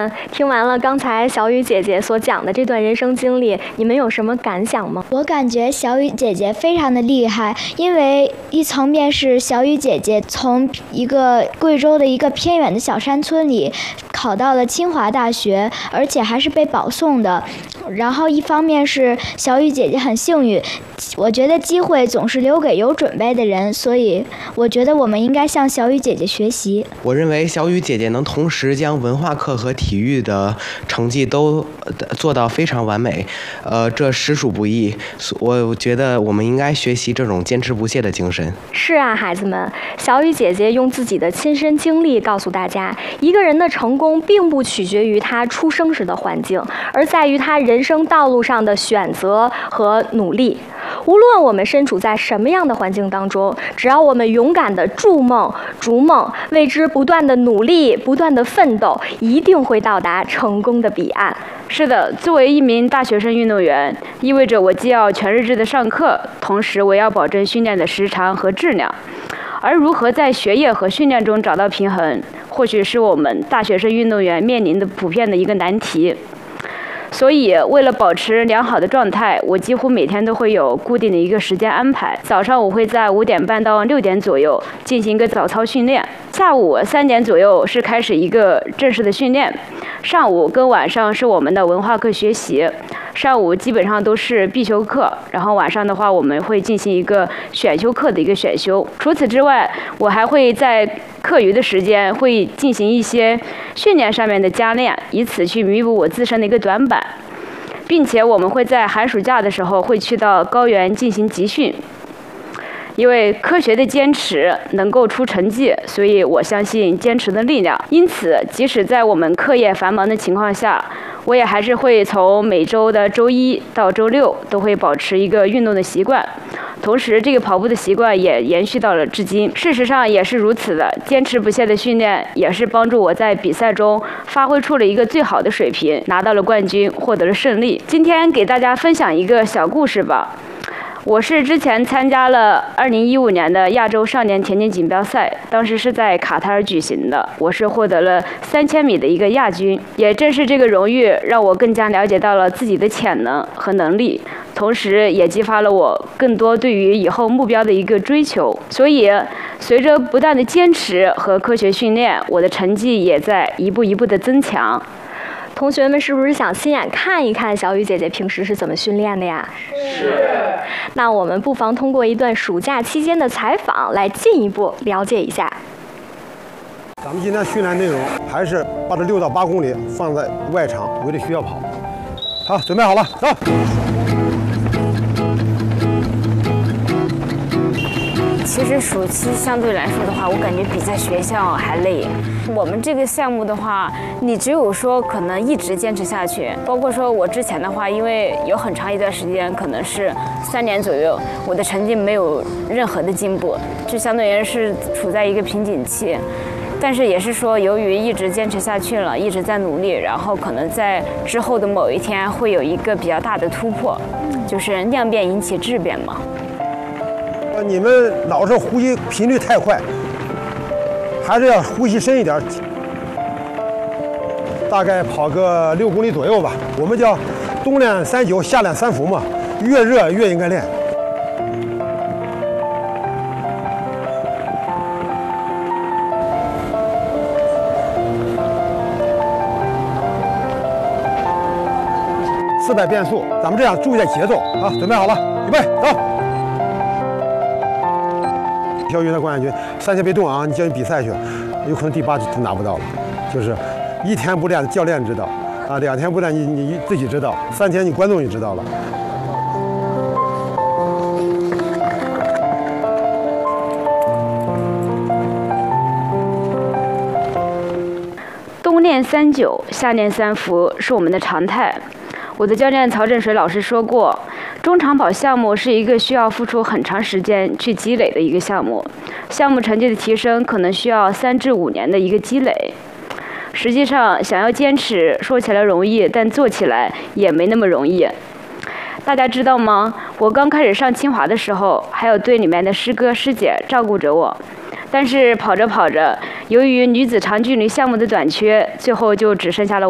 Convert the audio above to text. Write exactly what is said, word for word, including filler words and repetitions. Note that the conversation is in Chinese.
们，听完了刚才小雨姐姐所讲的这段人生经历，你们有什么感想吗？ 我感觉小雨姐姐非常的厉害，因为一层面是小雨姐姐从一个贵州的一个偏远的小山村里考到了清华大学，而且还是被保送的。然后一方面是小雨姐姐很幸运，我觉得机会总是留给有准备的人，所以我觉得我们应该向小雨姐姐学习。 我认为小雨姐姐能同时将文化课和体育的成绩都做到非常完美，呃，这实属不易。我觉得我们应该学习这种坚持不懈的精神。 是啊，孩子们，小雨姐姐用自己的亲身经历告诉大家，一个人的成功并不取决于他出生时的环境，而在于他人生道路上的选择和努力。无论我们身处在什么样的环境当中，只要我们勇敢地筑梦、逐梦，为之不断的努力、不断的奋斗，一定会到达成功的彼岸。 是的，作为一名大学生运动员，意味着我既要全日制的上课，同时我要保证训练的时长和质量。而如何在学业和训练中找到平衡，或许是我们大学生运动员面临的普遍的一个难题。所以，为了保持良好的状态，我几乎每天都会有固定的一个时间安排。早上我会在五点半到六点左右进行一个早操训练，下午三点左右是开始一个正式的训练，上午跟晚上是我们的文化课学习。上午基本上都是必修课，然后晚上的话我们会进行一个选修课的一个选修。除此之外，我还会在课余的时间会进行一些训练上面的加练，以此去弥补我自身的一个短板，并且我们会在寒暑假的时候会去到高原进行集训。因为科学的坚持能够出成绩，所以我相信坚持的力量。因此，即使在我们课业繁忙的情况下，我也还是会从每周的周一到周六都会保持一个运动的习惯。同时，这个跑步的习惯也延续到了至今。事实上也是如此的，坚持不懈的训练也是帮助我在比赛中发挥出了一个最好的水平，拿到了冠军，获得了胜利。今天给大家分享一个小故事吧。我是之前参加了二零一五年的亚洲少年田径锦标赛，当时是在卡塔尔举行的，我是获得了三千米的一个亚军。也正是这个荣誉，让我更加了解到了自己的潜能和能力，同时也激发了我更多对于以后目标的一个追求。所以，随着不断的坚持和科学训练，我的成绩也在一步一步的增强。 同学们是不是想亲眼看一看小雨姐姐平时是怎么训练的呀？ 是。 那我们不妨通过一段暑假期间的采访来进一步了解一下。 咱们今天训练内容还是把这六到八公里放在外场围着学校跑。好，准备好了，走。 其实暑期相对来说的话，我感觉比在学校还累。我们这个项目的话，你只有说可能一直坚持下去，包括说我之前的话，因为有很长一段时间，可能是三年左右，我的成绩没有任何的进步，就相当于是处在一个瓶颈期。但是也是说，由于一直坚持下去了，一直在努力，然后可能在之后的某一天会有一个比较大的突破，就是量变引起质变嘛。 你们老是呼吸频率太快，还是要呼吸深一点。大概跑个六公里左右吧。我们叫冬练三九，夏练三伏嘛，越热越应该练。四百变速，咱们这样注意点节奏啊！准备好了，预备，走。校运的冠军，三千别动啊！你叫你比赛去，有可能第八就拿不到了。就是一天不练，教练知道啊；两天不练，你你自己知道；三天你观众也知道了。 冬练三九，夏练三伏是我们的常态。我的教练曹振水老师说过，中长跑项目是一个需要付出很长时间去积累的一个项目，项目成绩的提升可能需要三至五年的一个积累。实际上，想要坚持，说起来容易，但做起来也没那么容易。大家知道吗？我刚开始上清华的时候，还有队里面的师哥师姐照顾着我，但是跑着跑着，由于女子长距离项目的短缺，最后就只剩下了